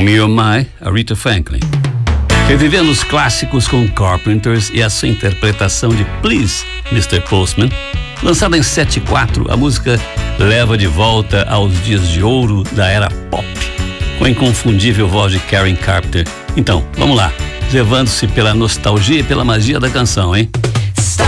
Me Oh My, Aretha Franklin. Revivendo os clássicos com Carpenters e a sua interpretação de Please, Mr. Postman. Lançada em 74, a música leva de volta aos dias de ouro da era pop, com a inconfundível voz de Karen Carpenter. Então, vamos lá, levando-se pela nostalgia e pela magia da canção, hein?